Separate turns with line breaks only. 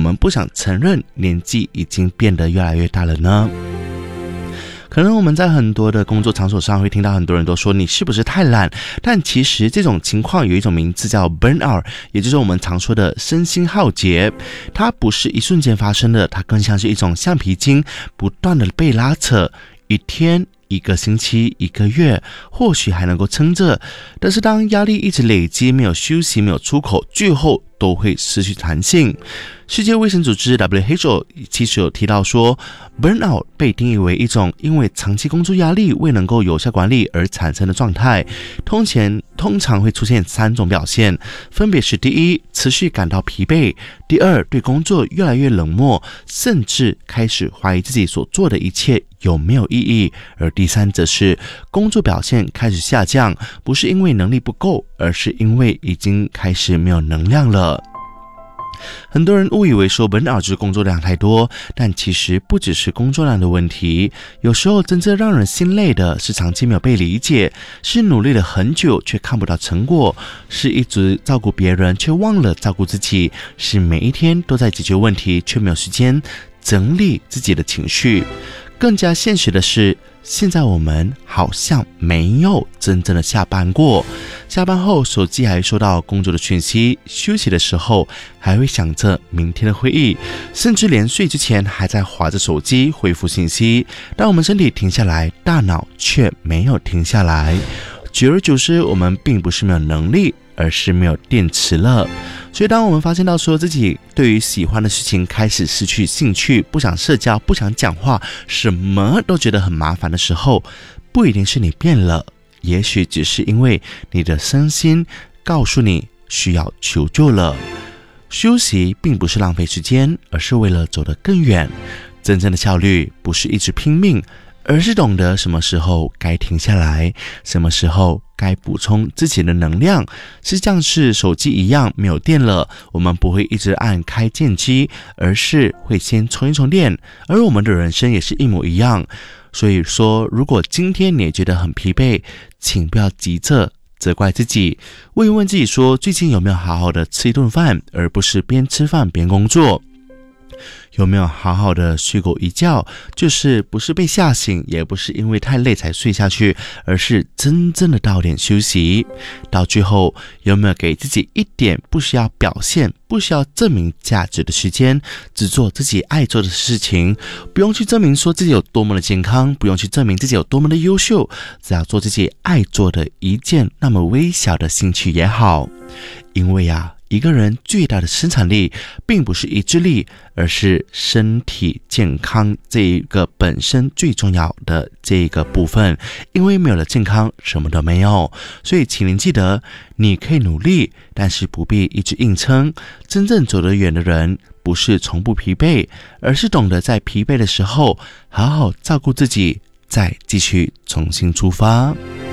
们不想承认年纪已经变得越来越大了呢？可能我们在很多的工作场所上会听到很多人都说你是不是太懒，但其实这种情况有一种名字叫 burnout， 也就是我们常说的身心耗竭。它不是一瞬间发生的，它更像是一种橡皮筋不断的被拉扯，一天一个星期一个月或许还能够撑着，但是当压力一直累积，没有休息没有出口，最后都会失去弹性。世界卫生组织 WHO 其实有提到说 Burnout 被定义为一种因为长期工作压力未能够有效管理而产生的状态，通常会出现3种表现，分别是第一，持续感到疲惫；第二，对工作越来越冷漠，甚至开始怀疑自己所做的一切有没有意义；而第三则是工作表现开始下降，不是因为能力不够，而是因为已经开始没有能量了。很多人误以为说 burnout 就是工作量太多，但其实不只是工作量的问题，有时候真正让人心累的是长期没有被理解，是努力了很久却看不到成果，是一直照顾别人却忘了照顾自己，是每一天都在解决问题却没有时间整理自己的情绪。更加现实的是，现在我们好像没有真正的下班过，下班后手机还收到工作的讯息，休息的时候还会想着明天的会议，甚至连睡之前还在滑着手机回复信息。当我们身体停下来，大脑却没有停下来。久而久之，我们并不是没有能力，而是没有电池了。所以当我们发现到说自己对于喜欢的事情开始失去兴趣，不想社交，不想讲话，什么都觉得很麻烦的时候，不一定是你变了，也许只是因为你的身心告诉你需要求救了。休息并不是浪费时间，而是为了走得更远。真正的效率不是一直拼命，而是懂得什么时候该停下来，什么时候该补充自己的能量。是像是手机一样，没有电了，我们不会一直按开键机，而是会先充一充电。而我们的人生也是一模一样。所以说，如果今天你也觉得很疲惫，请不要急着责怪自己，问一问自己说，最近有没有好好的吃一顿饭，而不是边吃饭边工作？有没有好好的睡过一觉，就是不是被吓醒，也不是因为太累才睡下去，而是真正的到点休息。到最后，有没有给自己一点不需要表现，不需要证明价值的时间，只做自己爱做的事情，不用去证明说自己有多么的健康，不用去证明自己有多么的优秀，只要做自己爱做的一件那么微小的兴趣也好。因为一个人最大的生产力并不是意志力，而是身体健康这一个本身最重要的这一个部分。因为没有了健康，什么都没有。所以请您记得，你可以努力，但是不必一直硬撑。真正走得远的人，不是从不疲惫，而是懂得在疲惫的时候好好照顾自己，再继续重新出发。